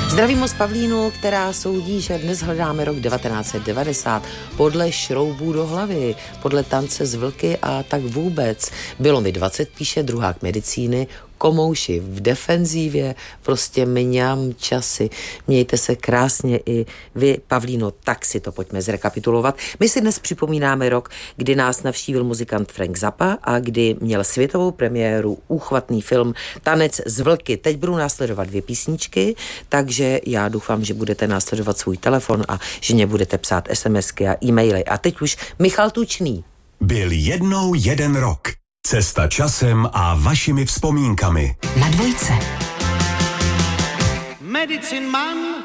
Zdravím moc Pavlínu, která soudí, že dnes hledáme rok 1990 podle šroubů do hlavy, podle tance z vlky a tak vůbec. Bylo mi 20, píše druhák medicíny, komouši v defenzívě, prostě mňam časy. Mějte se krásně i vy, Pavlíno, tak si to pojďme zrekapitulovat. My si dnes připomínáme rok, kdy nás navštívil muzikant Frank Zappa a kdy měl světovou premiéru úchvatný film Tanec z vlky. Teď budou následovat 2 písničky, takže já doufám, že budete následovat svůj telefon a že mě budete psát SMSky a e-maily. A teď už Michal Tučný. Byl jednou jeden rok. Cesta časem a vašimi vzpomínkami. Na dvojce. Medicine Man